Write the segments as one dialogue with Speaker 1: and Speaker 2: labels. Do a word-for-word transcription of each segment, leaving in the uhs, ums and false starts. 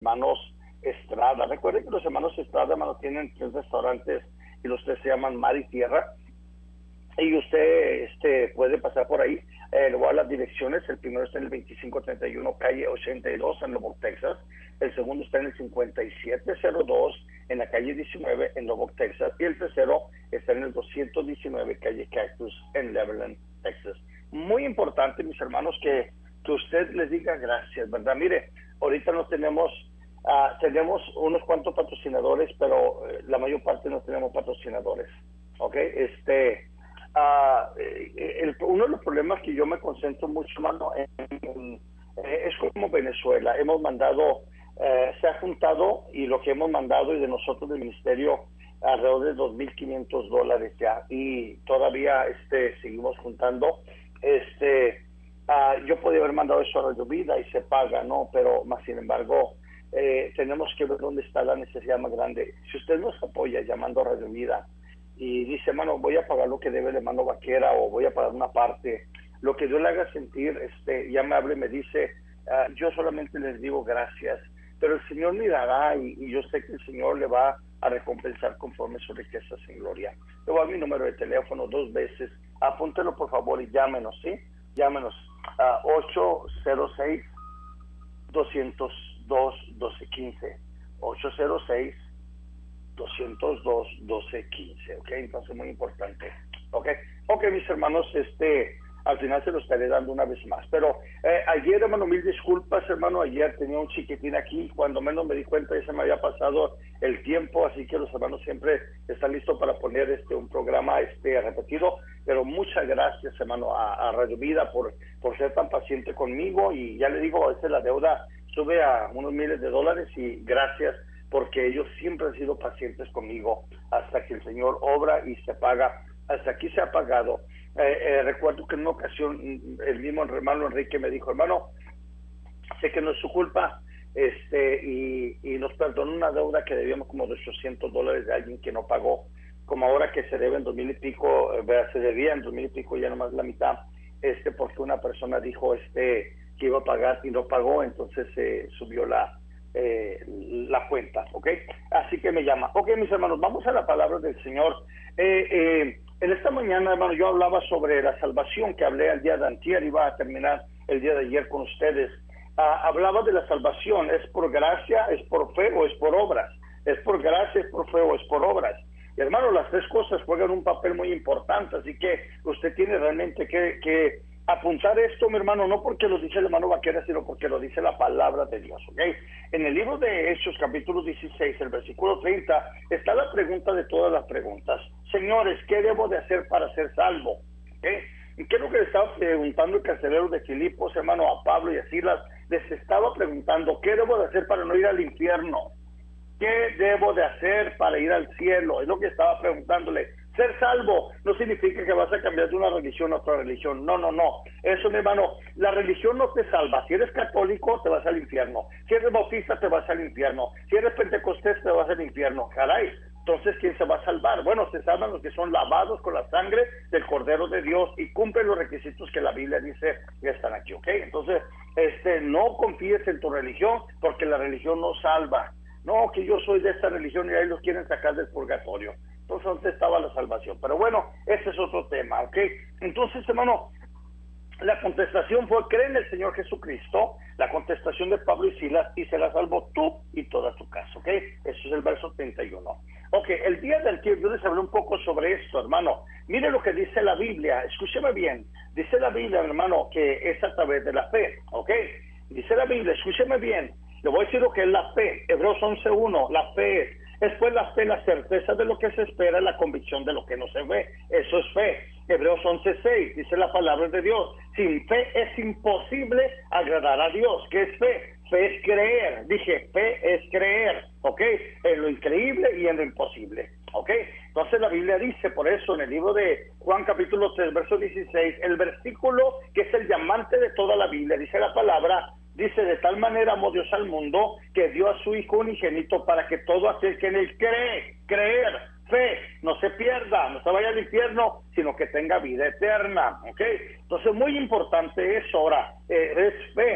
Speaker 1: hermanos Estrada. Recuerden que los hermanos Estrada, hermano, tienen tres restaurantes y los tres se llaman Mar y Tierra. Y usted este, puede pasar por ahí. Eh, le voy a dar las direcciones. El primero está en el veinticinco treinta y uno, calle ochenta y dos, en Lubbock, Texas. El segundo está en el cincuenta y siete cero dos, en la calle diecinueve, en Lubbock, Texas. Y el tercero está en el doscientos diecinueve, calle Cactus, en Levelland, Texas. Muy importante, mis hermanos, que, que usted les diga gracias, ¿verdad? Mire, ahorita no tenemos... Uh, tenemos unos cuantos patrocinadores, pero uh, la mayor parte no tenemos patrocinadores. ¿Ok? Este... Uh, el, uno de los problemas que yo me concentro mucho, mano, en, en, es como Venezuela. Hemos mandado, eh, se ha juntado, y lo que hemos mandado y de nosotros del ministerio, alrededor de dos mil quinientos dólares ya, y todavía este, seguimos juntando. Este, uh, yo podía haber mandado eso a Radio Vida y se paga, ¿no? Pero más sin embargo, eh, tenemos que ver dónde está la necesidad más grande. Si usted nos apoya llamando a Radio Vida y dice, hermano, voy a pagar lo que debe el hermano Vaquera, o voy a pagar una parte, lo que Dios le haga sentir, este, ya me habla y me dice, uh, yo solamente les digo gracias, pero el Señor mirará, y, y yo sé que el Señor le va a recompensar conforme sus riquezas en gloria. Le voy a dar mi número de teléfono dos veces, apúntelo por favor y llámenos, ¿sí? Llámenos a uh, ocho cero seis, dos cero dos, uno dos uno cinco, ocho cero seis, doscientos dos, doce quince, ¿ok? Entonces, muy importante, ¿ok? Ok, mis hermanos, este, al final se lo estaré dando una vez más, pero eh, ayer, hermano, mil disculpas, hermano, ayer tenía un chiquitín aquí, cuando menos me di cuenta ya se me había pasado el tiempo, así que los hermanos siempre están listos para poner este, un programa este, repetido, pero muchas gracias, hermano, a, a Radio Vida por, por ser tan paciente conmigo, y ya le digo, a veces la deuda sube a unos miles de dólares, y gracias, porque ellos siempre han sido pacientes conmigo hasta que el Señor obra y se paga. Hasta aquí se ha pagado. Eh, eh, recuerdo que en una ocasión el mismo hermano Enrique me dijo, hermano, sé que no es su culpa, este y, y nos perdonó una deuda que debíamos como de ochocientos dólares de alguien que no pagó, como ahora que se debe en dos mil y pico, eh, se debía en dos mil y pico, ya nomás la mitad, este porque una persona dijo este que iba a pagar y no pagó, entonces se eh, subió la Eh, la cuenta, ¿ok? Así que me llama. Ok, mis hermanos, vamos a la palabra del Señor. Eh, eh, en esta mañana, hermano, yo hablaba sobre la salvación, que hablé el día de antier, iba a terminar el día de ayer con ustedes. Ah, hablaba de la salvación, ¿es por gracia, es por fe o es por obras? ¿Es por gracia, es por fe o es por obras? Y, hermano, las tres cosas juegan un papel muy importante, así que usted tiene realmente que... que apuntar esto, mi hermano, no porque lo dice el hermano Vaquera, sino porque lo dice la palabra de Dios, ¿ok? En el libro de Hechos, capítulo dieciséis, el versículo treinta, está la pregunta de todas las preguntas. Señores, ¿qué debo de hacer para ser salvo? ¿Okay? ¿Y qué es lo que le estaba preguntando el carcelero de Filipos, hermano, a Pablo y a Silas? Les estaba preguntando, ¿qué debo de hacer para no ir al infierno? ¿Qué debo de hacer para ir al cielo? Es lo que estaba preguntándole. Ser salvo no significa que vas a cambiar de una religión a otra religión. No, no, no. Eso, mi hermano, la religión no te salva. Si eres católico, te vas al infierno. Si eres bautista, te vas al infierno. Si eres pentecostés, te vas al infierno. Caray. Entonces, ¿quién se va a salvar? Bueno, se salvan los que son lavados con la sangre del Cordero de Dios y cumplen los requisitos que la Biblia dice que están aquí, ¿ok? Entonces, este, no confíes en tu religión, porque la religión no salva. No, que yo soy de esta religión y ahí los quieren sacar del purgatorio. Entonces, ¿dónde estaba la salvación? Pero bueno, ese es otro tema, ¿ok? Entonces, hermano, la contestación fue, cree en el Señor Jesucristo. La contestación de Pablo y Silas, y serás salvo tú y toda tu casa, ¿ok? Eso es el verso treinta y uno. Ok, el día del que yo les hablé un poco sobre esto, hermano. Mire lo que dice la Biblia, escúcheme bien. Dice la Biblia, hermano, que es a través de la fe, ¿ok? Dice la Biblia, escúcheme bien. Le voy a decir lo que es la fe. Hebreos once uno, la fe es, es pues la fe, la certeza de lo que se espera, la convicción de lo que no se ve. Eso es fe. Hebreos once seis, dice la palabra de Dios. Sin fe es imposible agradar a Dios. ¿Qué es fe? Fe es creer. Dije, fe es creer, ¿ok? En lo increíble y en lo imposible, ¿ok? Entonces la Biblia dice, por eso en el libro de Juan capítulo tres, verso dieciséis, el versículo que es el llamante de toda la Biblia, dice la palabra, dice, de tal manera amó Dios al mundo que dio a su Hijo unigénito para que todo aquel que en él cree, creer, fe, no se pierda, no se vaya al infierno, sino que tenga vida eterna, ¿ok? Entonces muy importante eso. Ahora, eh, es fe.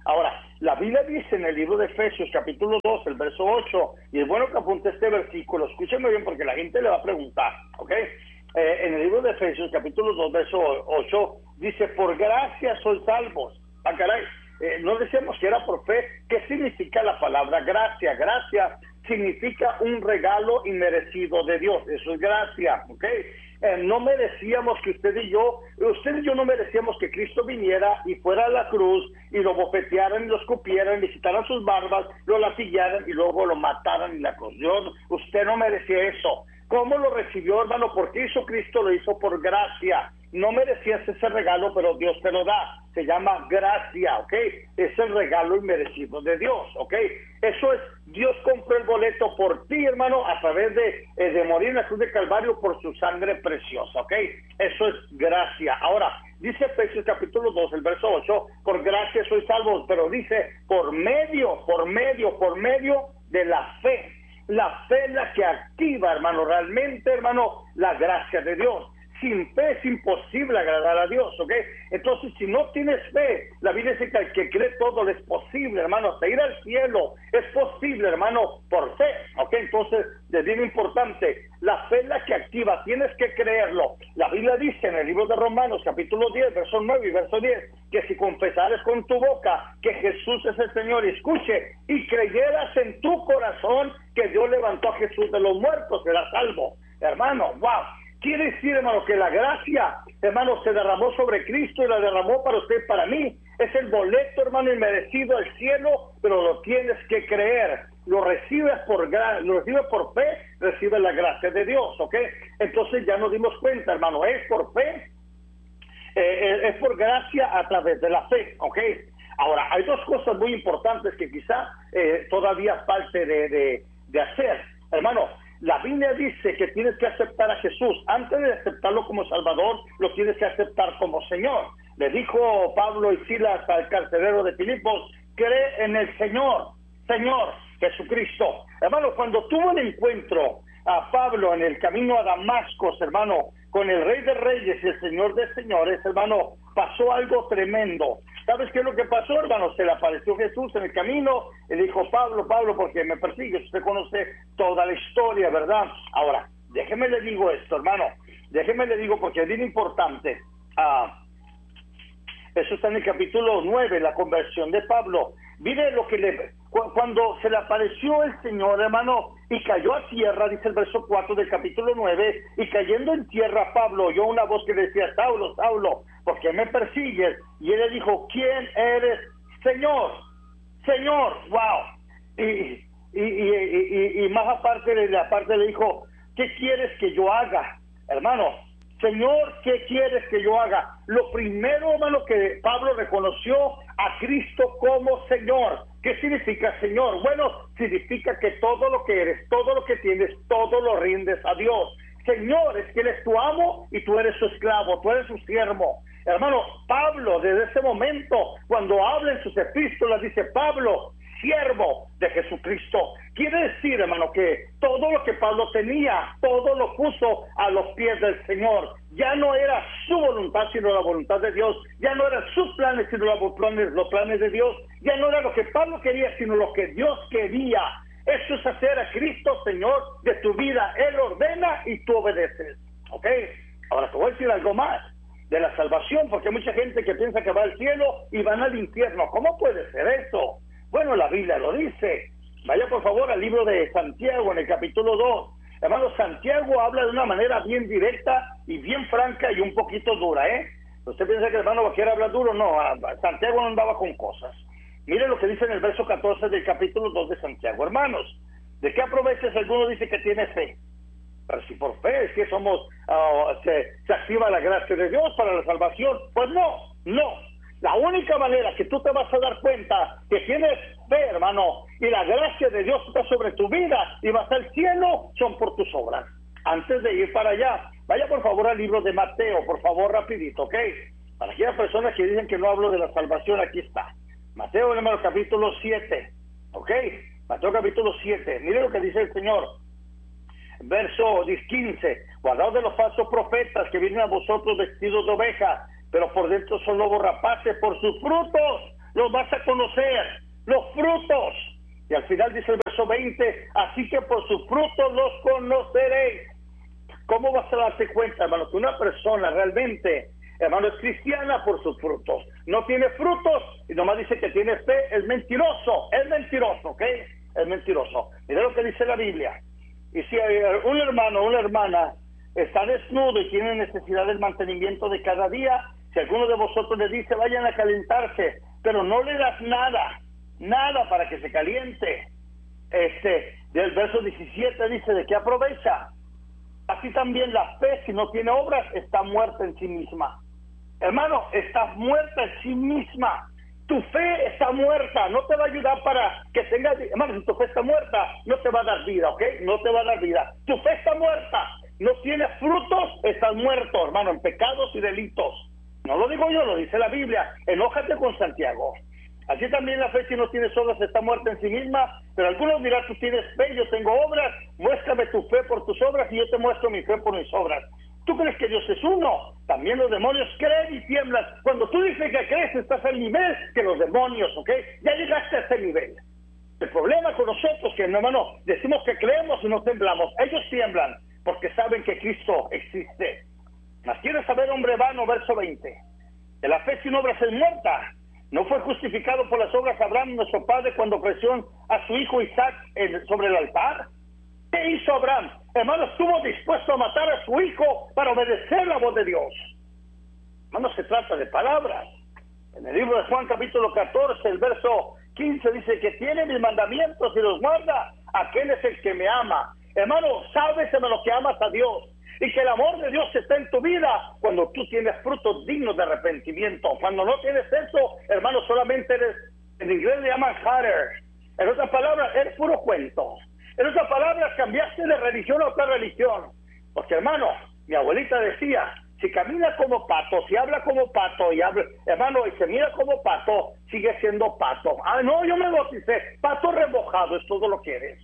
Speaker 1: Ahora, la Biblia dice en el libro de Efesios, capítulo dos, el verso ocho, y es bueno que apunte este versículo, escúchenme bien porque la gente le va a preguntar, ¿ok? Eh, en el libro de Efesios, capítulo dos, verso ocho, dice, por gracia sois salvos. Ah, caray, eh, no decíamos que era por fe. ¿Qué significa la palabra gracia? Gracia significa un regalo inmerecido de Dios, eso es gracia, ¿ok? Eh, no merecíamos que usted y yo, usted y yo no merecíamos que Cristo viniera y fuera a la cruz y lo bofetearan y lo escupieran, le quitaran sus barbas, lo latillaran y luego lo mataran en la cruz. Yo, usted no merecía eso. ¿Cómo lo recibió, hermano? Porque hizo Cristo, lo hizo por gracia. No merecías ese regalo, pero Dios te lo da. Se llama gracia, ¿ok? Es el regalo inmerecido de Dios, ¿ok? Eso es, Dios compró el boleto por ti, hermano, a través de, eh, de morir en la cruz de Calvario por su sangre preciosa, ¿ok? Eso es gracia. Ahora, dice Efesios capítulo dos, el verso ocho, por gracia sois salvos, pero dice, por medio, por medio, por medio de la fe. La fe es la que activa, hermano, realmente, hermano, la gracia de Dios. Sin fe es imposible agradar a Dios, ¿ok? Entonces, si no tienes fe, la Biblia dice que al que cree todo le es posible, hermano, hasta ir al cielo es posible, hermano, por fe, ¿ok? Entonces, es bien importante, la fe es la que activa, tienes que creerlo. La Biblia dice en el libro de Romanos, capítulo diez, verso nueve y verso diez, que si confesares con tu boca que Jesús es el Señor, y escuche, y creyeras en tu corazón que Dios levantó a Jesús de los muertos, serás salvo. Hermano, wow. Quiere decir, hermano, que la gracia, hermano, se derramó sobre Cristo y la derramó para usted y para mí. Es el boleto, hermano, inmerecido al cielo, pero lo tienes que creer. Lo recibes por lo recibes por fe, recibes la gracia de Dios, ¿ok? Entonces ya nos dimos cuenta, hermano, es por fe, eh, es por gracia a través de la fe, ¿ok? Ahora, hay dos cosas muy importantes que quizá eh, todavía falte de, de, de hacer. Hermano, la Biblia dice que tienes que aceptar a Jesús. Antes de aceptarlo como Salvador, lo tienes que aceptar como Señor. Le dijo Pablo y Silas al carcelero de Filipos, cree en el Señor, Señor Jesucristo. Hermano, cuando tuvo el encuentro a Pablo en el camino a Damasco, hermano, con el Rey de Reyes y el Señor de Señores, hermano, pasó algo tremendo. ¿Sabes qué es lo que pasó, hermano? Se le apareció Jesús en el camino y le dijo, Pablo, Pablo, porque me persigues. Usted conoce toda la historia, ¿verdad? Ahora, déjeme le digo esto, hermano. Déjeme le digo porque es bien importante. Ah, eso está en el capítulo nueve, la conversión de Pablo. Mire lo que le... Cuando se le apareció el Señor, hermano, y cayó a tierra, dice el verso cuatro del capítulo nueve, y cayendo en tierra Pablo oyó una voz que decía, Saulo, Saulo, ¿por qué me persigues? Y él le dijo, ¿quién eres? Señor, Señor, wow. Y, y, y, y, y más aparte, de la parte le dijo, ¿qué quieres que yo haga? Hermano, Señor, ¿qué quieres que yo haga? Lo primero, hermano, que Pablo reconoció a Cristo como Señor. ¿Qué significa Señor? Bueno, significa que todo lo que eres, todo lo que tienes, todo lo rindes a Dios. Señor, es que Él es tu amo y tú eres su esclavo, tú eres su siervo. Hermano, Pablo, desde ese momento, cuando habla en sus epístolas, dice Pablo, siervo de Jesucristo. Quiere decir, hermano, que todo lo que Pablo tenía, todo lo puso a los pies del Señor. Ya no era su voluntad, sino la voluntad de Dios. Ya no eran sus planes, sino los planes, los planes de Dios. Ya no era lo que Pablo quería, sino lo que Dios quería. Eso es hacer a Cristo Señor de tu vida. Él ordena y tú obedeces. ¿Ok? Ahora te voy a decir algo más de la salvación, porque hay mucha gente que piensa que va al cielo y van al infierno. ¿Cómo puede ser eso? Bueno, la Biblia lo dice. Vaya por favor al libro de Santiago en el capítulo dos. Hermano, Santiago habla de una manera bien directa y bien franca y un poquito dura, ¿eh? ¿Usted piensa que el hermano quiere hablar duro? No, Santiago no andaba con cosas. Mire lo que dice en el verso catorce del capítulo dos de Santiago. Hermanos, ¿de qué aprovecha si alguno dice que tiene fe? Pero si por fe es que somos, uh, se, se activa la gracia de Dios para la salvación. Pues no, no. La única manera que tú te vas a dar cuenta que tienes fe, hermano, y la gracia de Dios está sobre tu vida y vas al cielo, son por tus obras. Antes de ir para allá, vaya por favor al libro de Mateo, por favor, rapidito, ¿ok? Para aquellas personas que dicen que no hablo de la salvación, aquí está. Mateo, hermano, capítulo siete, ¿ok? Mateo capítulo siete, mire lo que dice el Señor. Verso quince, guardaos de los falsos profetas que vienen a vosotros vestidos de ovejas, pero por dentro son lobos rapaces. Por sus frutos los vas a conocer, los frutos. Y al final dice el verso veinte, así que por sus frutos los conoceréis. ¿Cómo vas a darte cuenta, hermano, que una persona realmente, hermano, es cristiana por sus frutos? No tiene frutos y nomás dice que tiene fe, es mentiroso, es mentiroso, ¿ok? Es mentiroso. Mira lo que dice la Biblia. Y si un hermano o una hermana está desnudo y tiene necesidad del mantenimiento de cada día, si alguno de vosotros le dice, vayan a calentarse, pero no le das nada, nada para que se caliente. Este, del verso diecisiete dice, ¿de qué aprovecha? Así también la fe, si no tiene obras, está muerta en sí misma. Hermano, estás muerta en sí misma. Tu fe está muerta, no te va a ayudar para que tengas... Hermano, si tu fe está muerta, no te va a dar vida, ¿ok? No te va a dar vida. Tu fe está muerta, no tienes frutos, estás muerto, hermano, en pecados y delitos. No lo digo yo, lo dice la Biblia. Enójate con Santiago. Así también la fe, si no tienes obras, está muerta en sí misma. Pero algunos dirán, tú tienes fe, yo tengo obras, muéstrame tu fe por tus obras y yo te muestro mi fe por mis obras. ¿Tú crees que Dios es uno? También los demonios creen y tiemblan. Cuando tú dices que crees, estás al nivel que los demonios, ¿ok? Ya llegaste a ese nivel. El problema con nosotros, que hermano, decimos que creemos y no temblamos. Ellos tiemblan porque saben que Cristo existe. Mas quieres saber, hombre vano, verso veinte. De la fe sin obras es muerta. ¿No fue justificado por las obras Abraham, nuestro padre, cuando ofreció a su hijo Isaac en, sobre el altar? ¿Qué hizo Abraham? Hermano, estuvo dispuesto a matar a su hijo para obedecer la voz de Dios. Hermano, se trata de palabras. En el libro de Juan, capítulo catorce, el verso quince, dice que tiene mis mandamientos y los guarda. Aquel es el que me ama. Hermano, sabes, hermano, que amas a Dios. Y que el amor de Dios está en tu vida cuando tú tienes frutos dignos de arrepentimiento. Cuando no tienes eso, hermano, solamente eres, en inglés le llaman hater. En otras palabras, eres puro cuento. En otras palabras, cambiaste de religión a otra religión. Porque, hermano, mi abuelita decía, si camina como pato, si habla como pato, y habla, hermano, y se mira como pato, sigue siendo pato. Ah, no, yo me bauticé. Pato remojado es todo lo que eres.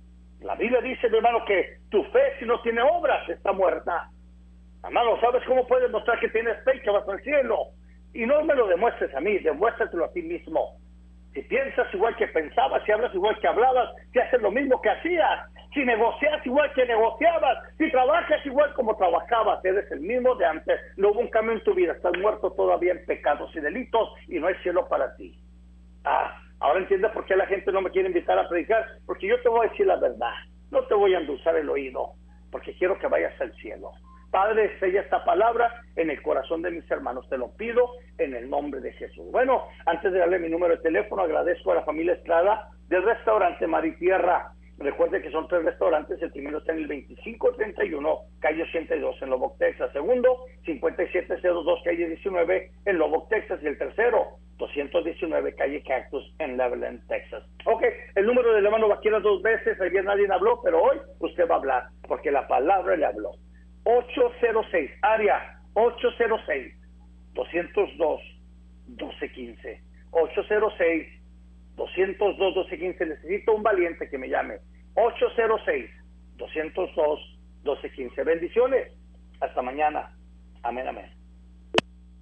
Speaker 1: La Biblia dice, mi hermano, que tu fe, si no tiene obras, está muerta. Hermano, ¿sabes cómo puedes mostrar que tienes fe y que vas al cielo? Y no me lo demuestres a mí, demuéstratelo a ti mismo. Si piensas igual que pensabas, si hablas igual que hablabas, si haces lo mismo que hacías, si negocias igual que negociabas, si trabajas igual como trabajabas, eres el mismo de antes. No hubo un cambio en tu vida, estás muerto todavía en pecados y delitos y no hay cielo para ti. Ah, ahora entiendes por qué la gente no me quiere invitar a predicar, porque yo te voy a decir la verdad, no te voy a endulzar el oído, porque quiero que vayas al cielo. Padre, sella esta palabra en el corazón de mis hermanos, te lo pido en el nombre de Jesús. Bueno, antes de darle mi número de teléfono, agradezco a la familia Estrada del restaurante Mar y Tierra. Recuerde que son tres restaurantes, el primero está en el veinticinco treinta y uno, calle ochenta y dos en Lubbock, Texas. Segundo, cincuenta y siete cero dos, calle diecinueve en Lubbock, Texas. Y el tercero, doscientos diecinueve, calle Cactus en Leveland, Texas. Ok, el número del hermano Vaquera dos veces, ayer nadie habló, pero hoy usted va a hablar, porque la palabra le habló. ocho cero seis, área ocho cero seis, dos cero dos, doce quince. ocho cero seis, dos cero dos, doce quince. Necesito un valiente que me llame. ocho cero seis, dos cero dos, doce quince. Bendiciones. Hasta mañana. Amén, amén.